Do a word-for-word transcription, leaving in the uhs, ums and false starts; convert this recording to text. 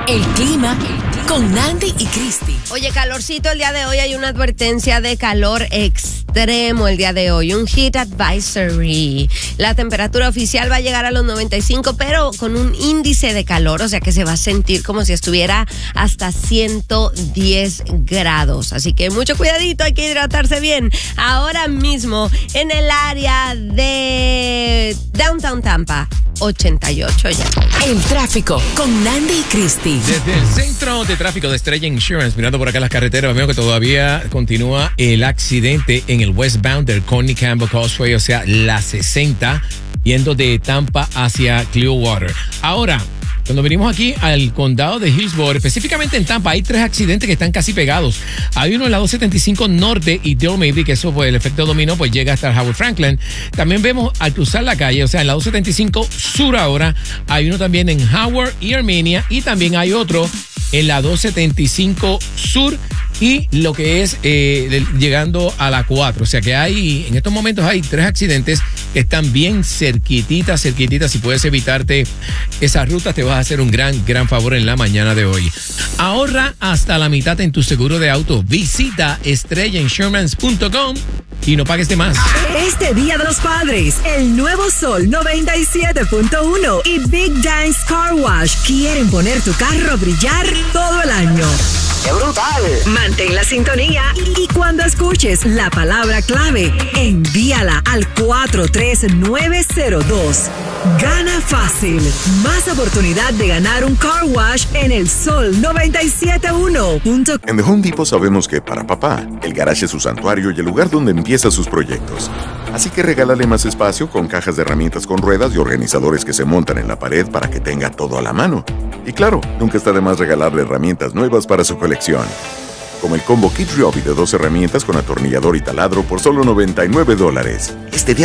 El clima con Nandi y Cristi. Oye, calorcito el día de hoy. Hay una advertencia de calor extremo el día de hoy. Un heat advisory. La temperatura oficial va a llegar a los noventa y cinco, pero con un índice de calor, o sea que se va a sentir como si estuviera hasta ciento diez grados. Así que mucho cuidadito, hay que hidratarse bien. Ahora mismo en el área de Downtown Tampa, ochenta y ocho ya. El tráfico con Nandi y Cristi. Desde el centro de tráfico de Estrella Insurance, mirando por acá las carreteras, veo que todavía continúa el accidente en el westbound del Coney Campbell Causeway, o sea, la sesenta, yendo de Tampa hacia Clearwater. Ahora, cuando venimos aquí al condado de Hillsborough, específicamente en Tampa, hay tres accidentes que están casi pegados. Hay uno en la doscientos setenta y cinco Norte y Dale Mabry, que eso, pues, el efecto dominó, pues llega hasta el Howard Franklin. También vemos al cruzar la calle, o sea, en la doscientos setenta y cinco Sur ahora, hay uno también en Howard y Armenia, y también hay otro en la doscientos setenta y cinco Sur y lo que es eh, de, llegando a la cuatro. O sea que hay, en estos momentos hay tres accidentes que están bien cerquititas, cerquititas. Si puedes evitarte esas rutas, te vas a hacer un gran, gran favor en la mañana de hoy. Ahorra hasta la mitad en tu seguro de auto. Visita estrella insurance punto com y no pagues de más. Este Día de los Padres, el Nuevo Sol noventa y siete punto uno y Big Dance Car Wash quieren poner tu carro a brillar todo el año. ¡Qué brutal! Mantén la sintonía y cuando escuches la palabra clave, envíala al cuatro tres nueve cero dos. Gana fácil. Más oportunidad de ganar un car wash en el Sol noventa y siete punto uno. En The Home Depot sabemos que para papá, el garage es su santuario y el lugar donde empieza sus proyectos. Así que regálale más espacio con cajas de herramientas con ruedas y organizadores que se montan en la pared para que tenga todo a la mano. Y claro, nunca está de más regalarle herramientas nuevas para su colección. Como el combo Kid Ryobi de dos herramientas con atornillador y taladro por solo noventa y nueve dólares. Este día